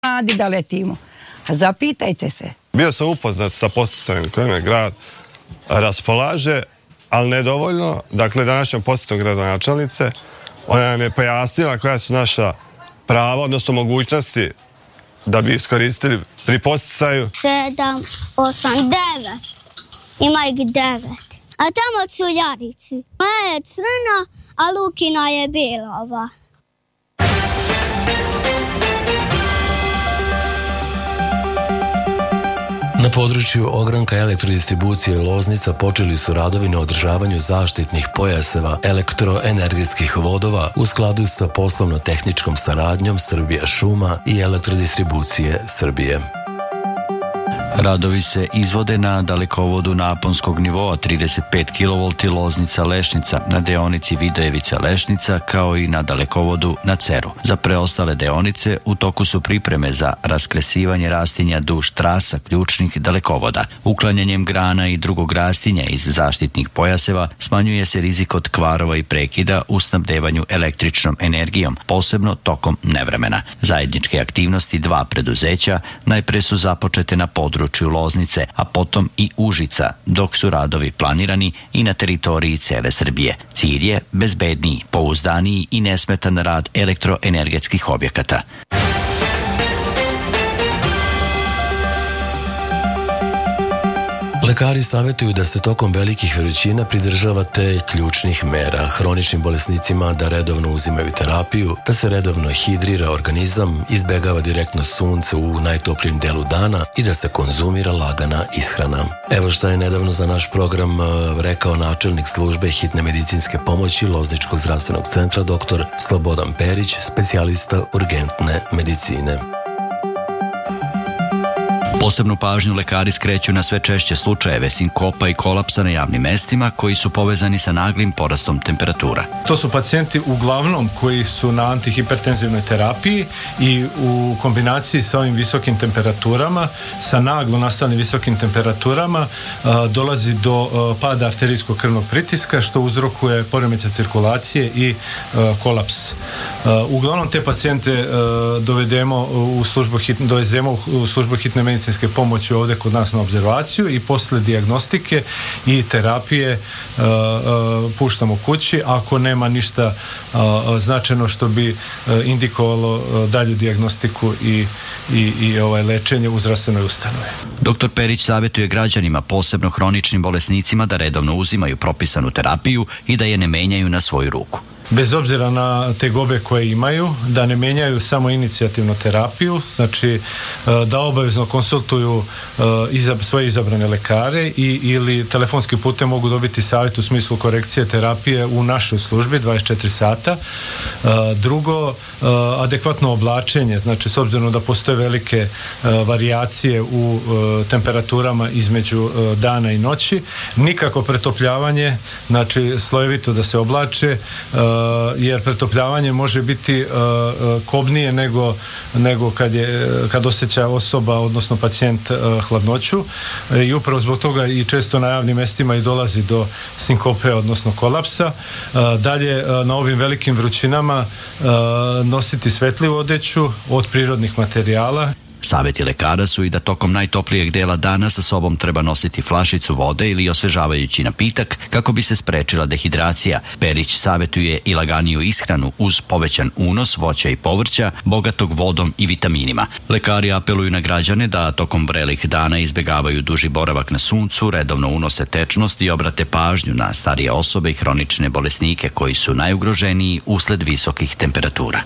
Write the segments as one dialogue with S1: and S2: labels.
S1: mladi da letimo. A zapitajte se.
S2: Bio sam upoznat sa posticajem kojim je grad raspolaže, ali nedovoljno. Dakle, današnjom posjetom gradonačelnice, ona nam je pojasnila koja su naša prava, odnosno mogućnosti da bi iskoristili pri posticaju.
S3: 7, 8, 9. Ima ih 9. A tamo su jarici. Moja je crna, a Lukina je belova.
S4: Na području ogranka elektrodistribucije Loznica počeli su radovi na održavanju zaštitnih pojaseva elektroenergetskih vodova u skladu sa poslovno-tehničkom saradnjom Srbija šuma i elektrodistribucije Srbije.
S5: Radovi se izvode na dalekovodu naponskog nivoa 35 kV Loznica-Lešnica na deonici Vidojevica-Lešnica kao i na dalekovodu na Ceru. Za preostale deonice u toku su pripreme za raskresivanje rastinja duž trasa ključnih dalekovoda. Uklanjanjem grana i drugog rastinja iz zaštitnih pojaseva smanjuje se rizik od kvarova i prekida u snabdevanju električnom energijom, posebno tokom nevremena. Zajedničke aktivnosti dva preduzeća najpre su započete na području Loznice, a potom i Užica, dok su radovi planirani i na teritoriji cele Srbije. Cilj je bezbedniji, pouzdaniji i nesmetan rad elektroenergetskih objekata.
S4: Lekari savjetuju da se tokom velikih vrućina pridržavate ključnih mera. Hroničnim bolesnicima da redovno uzimaju terapiju, da se redovno hidrira organizam, izbegava direktno sunce u najtoplijem delu dana i da se konzumira lagana ishrana. Evo šta je nedavno za naš program rekao načelnik službe hitne medicinske pomoći Lozničkog zdravstvenog centra dr. Slobodan Perić, specijalista urgentne medicine.
S5: Posebnu pažnju lekari skreću na sve češće slučajeve sinkopa i kolapsa na javnim mestima koji su povezani sa naglim porastom temperatura.
S6: To su pacijenti uglavnom koji su na antihipertenzivnoj terapiji i u kombinaciji sa ovim visokim temperaturama, sa naglo nastalim visokim temperaturama dolazi do pada arterijskog krvnog pritiska što uzrokuje poremećaj cirkulacije i kolaps. Uglavnom te pacijente dovezemo u službu hitne medicinske pomoći ovdje kod nas na obzervaciju i posle dijagnostike i terapije puštamo kući ako nema ništa značajno što bi indikovalo dalju dijagnostiku i lečenje u zdravstvenoj ustanovi.
S5: Dr. Perić savjetuje građanima, posebno hroničnim bolesnicima, da redovno uzimaju propisanu terapiju i da je ne menjaju na svoju ruku.
S6: Bez obzira na tegobe koje imaju, da ne menjaju samo inicijativnu terapiju, znači da obavezno konsultuju svoje izabrane lekare ili telefonskim putem mogu dobiti savjet u smislu korekcije terapije u našoj službi 24 sata. Drugo, adekvatno oblačenje, znači s obzirom da postoje velike varijacije u temperaturama između dana i noći, nikako pretopljavanje, znači slojevito da se oblače, jer pretopljavanje može biti kobnije nego kad osjeća osoba, odnosno pacijent hladnoću i upravo zbog toga i često na javnim mestima i dolazi do sinkope, odnosno kolapsa. Dalje, na ovim velikim vrućinama nositi svetliju odeću od prirodnih materijala.
S5: Savjeti lekara su i da tokom najtoplijeg dela dana sa sobom treba nositi flašicu vode ili osvežavajući napitak kako bi se sprečila dehidracija. Perić savjetuje i laganiju ishranu uz povećan unos voća i povrća, bogatog vodom i vitaminima. Lekari apeluju na građane da tokom vrelih dana izbegavaju duži boravak na suncu, redovno unose tečnost i obrate pažnju na starije osobe i hronične bolesnike koji su najugroženiji usled visokih temperatura.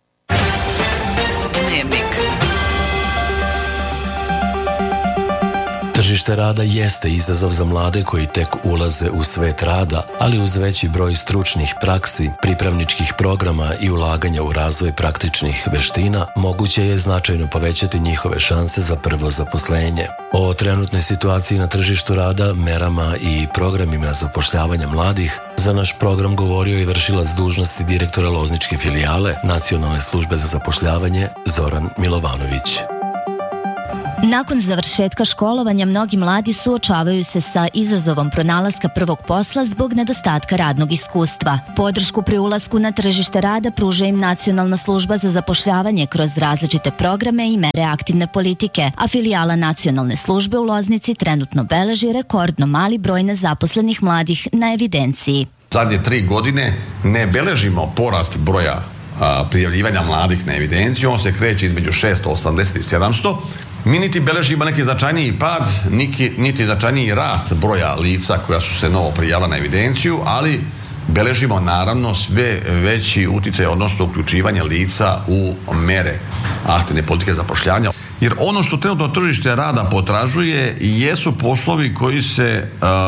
S4: Tržište rada jeste izazov za mlade koji tek ulaze u svet rada, ali uz veći broj stručnih praksi, pripravničkih programa i ulaganja u razvoj praktičnih veština, moguće je značajno povećati njihove šanse za prvo zaposlenje. O trenutnoj situaciji na tržištu rada, merama i programima zapošljavanja mladih za naš program govorio i vršilac dužnosti direktora Lozničke filijale Nacionalne službe za zapošljavanje Zoran Milovanović.
S7: Nakon završetka školovanja mnogi mladi suočavaju se sa izazovom pronalaska prvog posla zbog nedostatka radnog iskustva. Podršku pri ulasku na tržište rada pruža im Nacionalna služba za zapošljavanje kroz različite programe i mere aktivne politike, a filijala Nacionalne službe u Loznici trenutno beleži rekordno mali broj nezaposlenih mladih na evidenciji.
S8: Zadnje 3 godine ne beležimo porast broja prijavljivanja mladih na evidenciju, on se kreće između 680 i 700. Mi niti beležimo neki značajniji pad, niti značajniji rast broja lica koja su se novo prijavila na evidenciju, ali beležimo naravno sve veći uticaj, odnosno uključivanje lica u mere aktivne politike zapošljavanja. Jer ono što trenutno tržište rada potražuje jesu poslovi koji se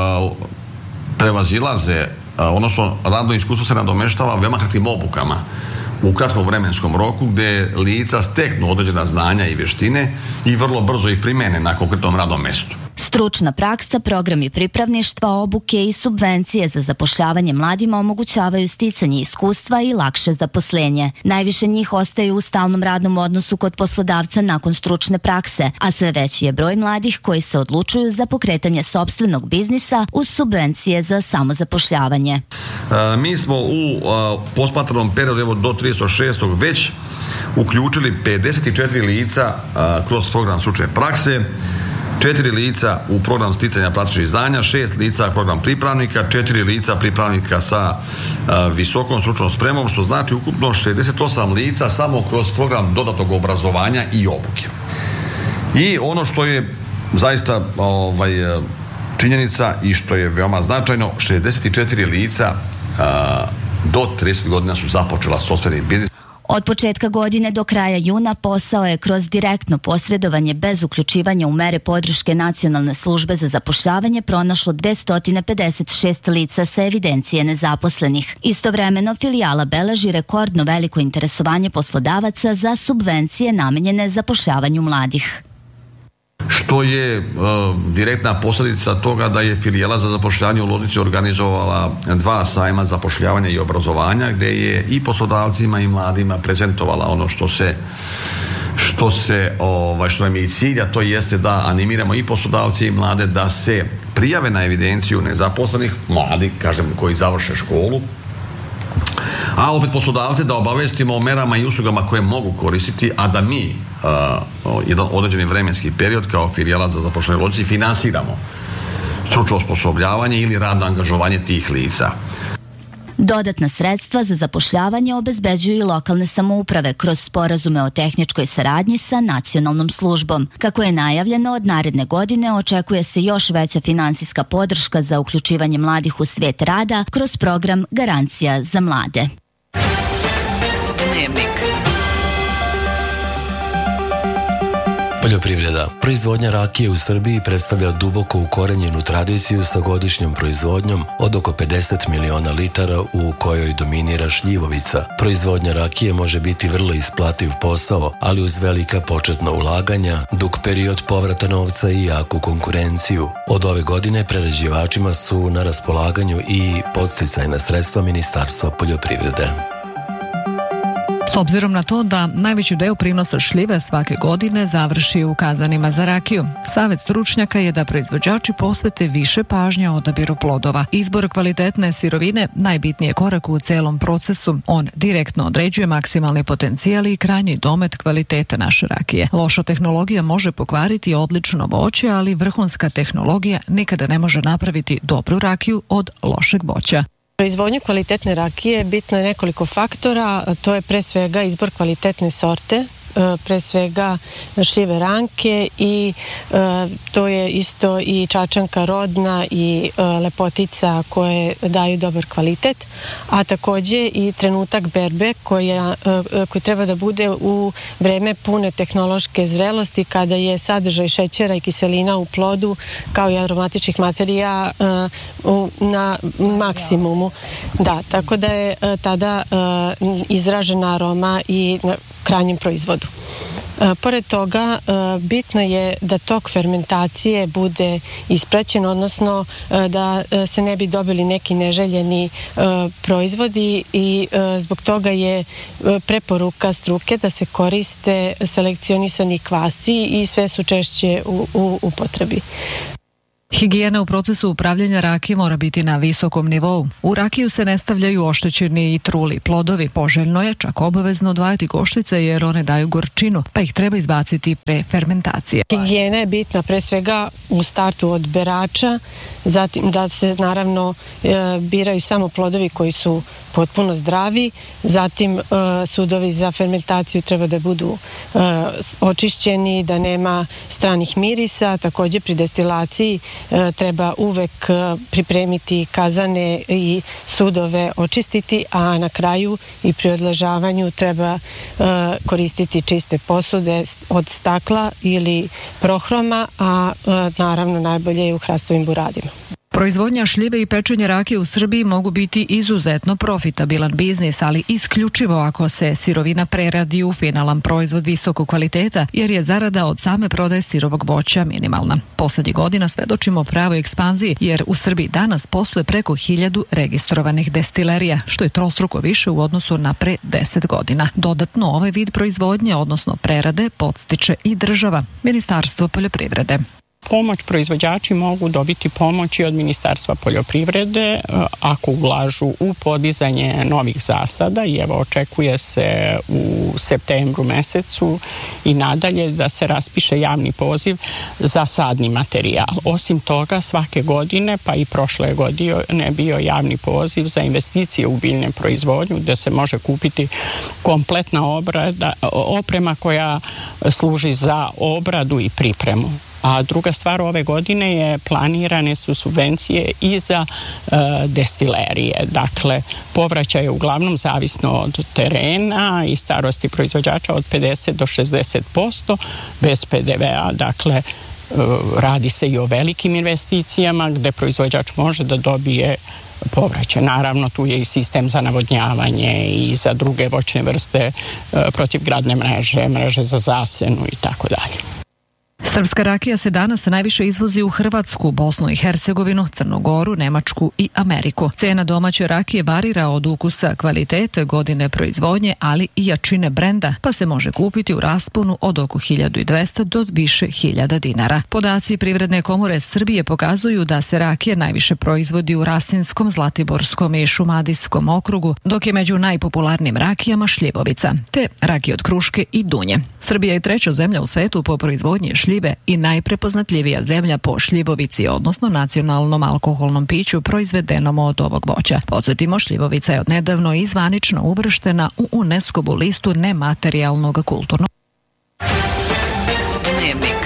S8: prevazilaze, odnosno radno iskustvo se nadomeštava veoma kratkim obukama u kratkom vremenskom roku gdje lica steknu određena znanja i vještine i vrlo brzo ih primene na konkretnom radnom mjestu.
S7: Stručna praksa, programi pripravništva, obuke i subvencije za zapošljavanje mladima omogućavaju sticanje iskustva i lakše zaposlenje. Najviše njih ostaju u stalnom radnom odnosu kod poslodavca nakon stručne prakse, a sve veći je broj mladih koji se odlučuju za pokretanje sopstvenog biznisa uz subvencije za samozapošljavanje.
S8: Mi smo u posmatranom periodu do 30.6. već uključili 54 lica kroz program stručne prakse, 4 lica u program sticanja praktičnih znanja, 6 lica program pripravnika, 4 lica pripravnika sa visokom stručnom spremom, što znači ukupno 68 lica samo kroz program dodatnog obrazovanja i obuke. I ono što je zaista činjenica i što je veoma značajno, 64 lica do 30 godina su započela sopstveni biznis.
S7: Od početka godine do kraja juna posao je kroz direktno posredovanje bez uključivanja u mere podrške Nacionalne službe za zapošljavanje pronašlo 256 lica sa evidencije nezaposlenih. Istovremeno filijala beleži rekordno veliko interesovanje poslodavaca za subvencije namenjene zapošljavanju mladih.
S8: Što je direktna posljedica toga da je filijala za zapošljavanje u Loznici organizovala 2 sajma zapošljavanja i obrazovanja gdje je i poslodavcima i mladima prezentovala ono što nam je i cilj, a to jeste da animiramo i poslodavci i mlade da se prijave na evidenciju nezaposlenih, mladi, kažem, koji završe školu, a opet poslodavce da obavestimo o merama i uslugama koje mogu koristiti, a da mi jedan određeni vremenski period kao filijala za zapošljavanje u Loznici finansiramo stručno osposobljavanje ili radno angažovanje tih lica.
S7: Dodatna sredstva za zapošljavanje obezbeđuju i lokalne samouprave kroz sporazume o tehničkoj saradnji sa Nacionalnom službom. Kako je najavljeno, od naredne godine očekuje se još veća finansijska podrška za uključivanje mladih u svijet rada kroz program Garancija za mlade.
S9: Dnevnik.
S4: Poljoprivreda. Proizvodnja rakije u Srbiji predstavlja duboko ukorenjenu tradiciju sa godišnjom proizvodnjom od oko 50 miliona litara u kojoj dominira šljivovica. Proizvodnja rakije može biti vrlo isplativ posao, ali uz velika početna ulaganja, dug period povrata novca i jaku konkurenciju. Od ove godine prerađivačima su na raspolaganju i podsticajna sredstva Ministarstva poljoprivrede.
S9: S obzirom na to da najveći deo prinosa šljive svake godine završi u kazanima za rakiju, savjet stručnjaka je da proizvođači posvete više pažnje odabiru plodova. Izbor kvalitetne sirovine najbitniji je korak u celom procesu. On direktno određuje maksimalni potencijal i krajnji domet kvaliteta naše rakije. Loša tehnologija može pokvariti odlično voće, ali vrhunska tehnologija nikada ne može napraviti dobru rakiju od lošeg voća.
S10: Proizvodnju kvalitetne rakije bitno je nekoliko faktora, to je pre svega izbor kvalitetne sorte, pre svega šljive ranke i to je isto i čačanka rodna i lepotica koje daju dobar kvalitet, a takođe i trenutak berbe koji treba da bude u vreme pune tehnološke zrelosti kada je sadržaj šećera i kiselina u plodu kao i aromatičnih materija na maksimumu. Da, tako da je tada izražena aroma i na krajnjem proizvodu. Pored toga, bitno je da tok fermentacije bude ispraćen, odnosno da se ne bi dobili neki neželjeni proizvodi i zbog toga je preporuka struke da se koriste selekcionisani kvasci i sve su češće u upotrebi.
S9: Higijena u procesu upravljanja rakije mora biti na visokom nivou. U rakiju se ne stavljaju oštećeni i truli plodovi. Poželjno je čak obavezno odvajati koštice jer one daju gorčinu, pa ih treba izbaciti pre fermentacije.
S10: Higijena je bitna pre svega u startu od berača, zatim da se naravno biraju samo plodovi koji su potpuno zdravi, zatim sudovi za fermentaciju treba da budu očišćeni, da nema stranih mirisa, također pri destilaciji treba uvek pripremiti kazane i sudove očistiti, a na kraju i pri odležavanju treba koristiti čiste posude od stakla ili prohroma, a naravno najbolje je u hrastovim buradima.
S9: Proizvodnja šljive i pečenje rakije u Srbiji mogu biti izuzetno profitabilan biznis, ali isključivo ako se sirovina preradi u finalan proizvod visokog kvaliteta, jer je zarada od same prodaje sirovog voća minimalna. Poslednjih godina svedočimo pravoj ekspanziji, jer u Srbiji danas posluje preko 1000 registrovanih destilerija, što je trostruko više u odnosu na pre 10 godina. Dodatno, ovaj vid proizvodnje, odnosno prerade, podstiče i država, Ministarstvo poljoprivrede.
S11: Pomoć proizvođači mogu dobiti pomoć i od Ministarstva poljoprivrede ako ulažu u podizanje novih zasada i evo očekuje se u septembru mesecu i nadalje da se raspiše javni poziv za sadni materijal. Osim toga svake godine pa i prošle godine bio javni poziv za investicije u biljne proizvodnju gde se može kupiti kompletna oprema koja služi za obradu i pripremu. A druga stvar, ove godine planirane su subvencije i za destilerije. Dakle, povraćaj je uglavnom zavisno od terena i starosti proizvođača od 50 do 60% bez PDV-a. Dakle, radi se i o velikim investicijama gde proizvođač može da dobije povraćaj. Naravno, tu je i sistem za navodnjavanje i za druge voćne vrste, protivgradne mreže za zasenu i tako dalje.
S9: Srpska rakija se danas najviše izvozi u Hrvatsku, Bosnu i Hercegovinu, Crnu Goru, Nemačku i Ameriku. Cena domaće rakije varira od ukusa, kvalitete, godine proizvodnje, ali i jačine brenda, pa se može kupiti u rasponu od oko 1200 do više 1000 dinara. Podaci Privredne komore Srbije pokazuju da se rakija najviše proizvodi u Rasinskom, Zlatiborskom i Šumadijskom okrugu, dok je među najpopularnijim rakijama šljivovica, te rakije od kruške i dunje. Srbija je 3. zemlja u svetu po proizvodnji šljive i najprepoznatljivija zemlja po šljivovici, odnosno nacionalnom alkoholnom piću proizvedenom od ovog voća. Podsjetimo, šljivovica je odnedavno i zvanično uvrštena u UNESCO-vu listu nematerijalnog kulturnog.
S12: Dnevnik.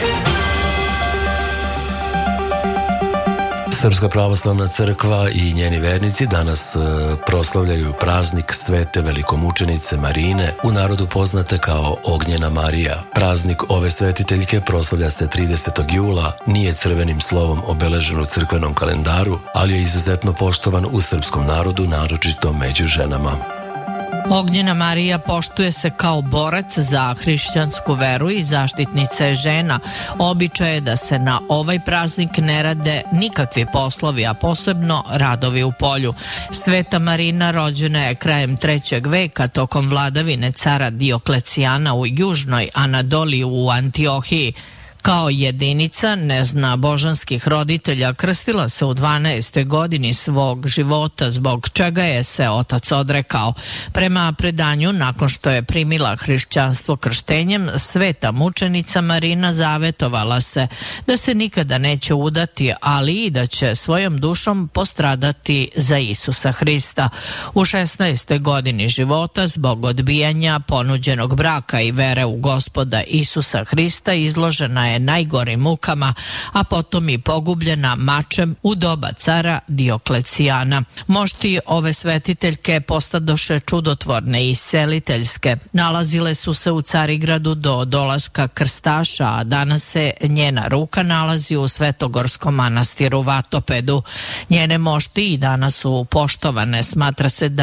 S4: Srpska pravoslavna crkva i njeni vernici danas proslavljaju praznik Svete velikomučenice Marine, u narodu poznate kao Ognjena Marija. Praznik ove svetiteljke proslavlja se 30. jula, nije crvenim slovom obeležen u crkvenom kalendaru, ali je izuzetno poštovan u srpskom narodu, naročito među ženama.
S12: Ognjena Marija poštuje se kao borac za hrišćansku veru i zaštitnica je žena. Običaj je da se na ovaj praznik ne rade nikakvi poslovi, a posebno radovi u polju. Sveta Marina rođena je krajem 3. veka tokom vladavine cara Dioklecijana u južnoj Anadoliji u Antiohiji. Kao jedinica nezna božanskih roditelja krstila se u 12. godini svog života, zbog čega je se otac odrekao. Prema predanju, nakon što je primila hrišćanstvo krštenjem, sveta mučenica Marina zavetovala se da se nikada neće udati, ali i da će svojom dušom postradati za Isusa Hrista. U 16. godini života, zbog odbijanja ponuđenog braka i vere u Gospoda Isusa Hrista, izložena je najgorim mukama, a potom i pogubljena mačem u doba cara Dioklecijana. Mošti ove svetiteljke postadoše čudotvorne i isceliteljske. Nalazile su se u Carigradu do dolaska krstaša, a danas se njena ruka nalazi u Svetogorskom manastiru Vatopedu. Njene mošti i danas su poštovane. Smatra se da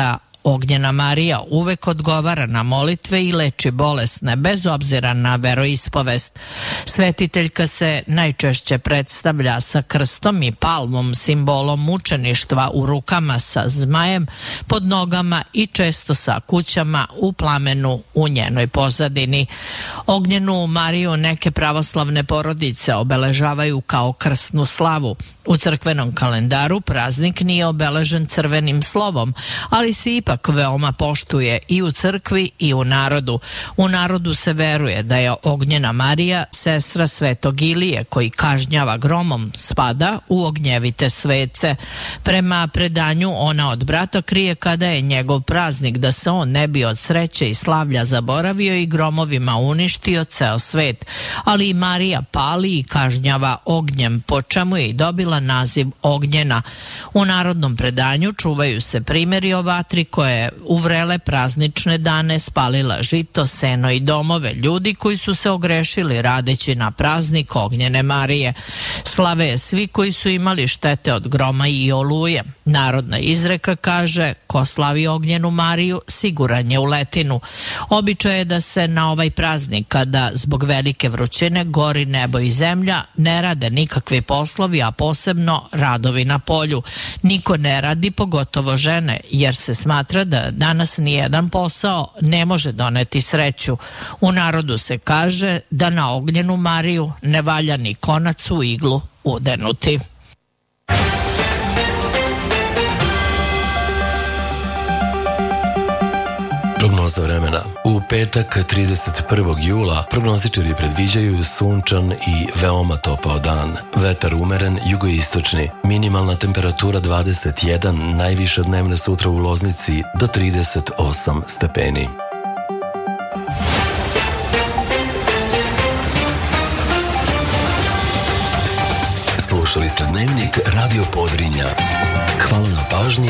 S12: Ognjena Marija uvek odgovara na molitve i leči bolesne bez obzira na veroispovest. Svetiteljka se najčešće predstavlja sa krstom i palmom, simbolom mučeništva, u rukama sa zmajem pod nogama i često sa kućama u plamenu u njenoj pozadini. Ognjenu Mariju neke pravoslavne porodice obeležavaju kao krsnu slavu. U crkvenom kalendaru praznik nije obeležen crvenim slovom, ali se ipak veoma poštuje i u crkvi i u narodu. U narodu se veruje da je Ognjena Marija sestra Svetog Ilije, koji kažnjava gromom, spada u ognjevite svece. Prema predanju, ona od brata krije kada je njegov praznik, da se on ne bi od sreće i slavlja zaboravio i gromovima uništio ceo svet. Ali i Marija pali i kažnjava ognjem, po čemu je i dobila naziv Ognjena. U narodnom predanju čuvaju se primjeri o vatri koja je u vrele praznične dane spalila žito, seno i domove ljudi koji su se ogrešili radeći na praznik Ognjene Marije. Slave je svi koji su imali štete od groma i oluje. Narodna izreka kaže: ko slavi Ognjenu Mariju, siguran je u letinu. Običaj je da se na ovaj praznik, kada zbog velike vrućine gori nebo i zemlja, ne rade nikakvi poslovi, a posebno radovi na polju. Niko ne radi, pogotovo žene, jer se smatra da danas nijedan posao ne može doneti sreću. U narodu se kaže da na Ognjenu Mariju ne valja ni konac u iglu udenuti.
S4: Prognoza vremena. U petak 31. jula prognostičari predviđaju sunčan i veoma topao dan. Vetar umeren, jugoistočni. Minimalna temperatura 21, najviša dnevna sutra u Loznici do 38 stepeni. Slušali ste Dnevnik Radio Podrinja. Hvala na pažnji